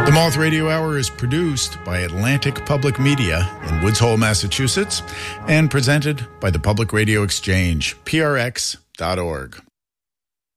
The Moth Radio Hour is produced by Atlantic Public Media in Woods Hole, Massachusetts, and presented by the Public Radio Exchange, prx.org.